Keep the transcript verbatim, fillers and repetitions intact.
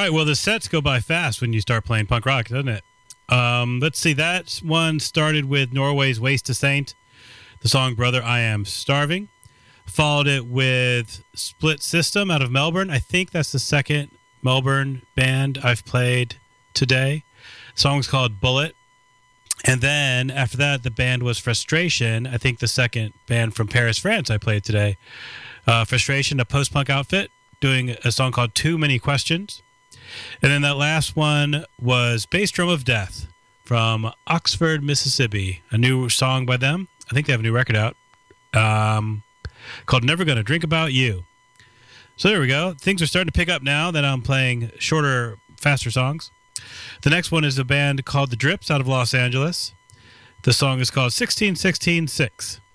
right. Well, the sets go by fast when you start playing punk rock, doesn't it? Um, let's see. That one started with Norway's Waste to Saint, the song Brother, I Am Starving. Followed it with Split System out of Melbourne. I think that's the second Melbourne band I've played today. The song's called Bullet. And then after that, the band was Frustration. I think the second band from Paris, France I played today. Uh, Frustration, a post-punk outfit, doing a song called Too Many Questions. And then that last one was Bass Drum of Death from Oxford, Mississippi. A new song by them. I think they have a new record out um, called Never Gonna Drink About You. So there we go. Things are starting to pick up now that I'm playing shorter, faster songs. The next one is a band called The Drips out of Los Angeles. The song is called sixteen sixteen six.